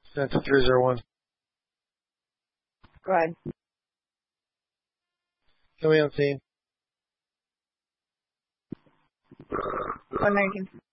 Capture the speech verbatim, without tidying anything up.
That's three zero one. Go ahead. Tell me on scene. one nineteen.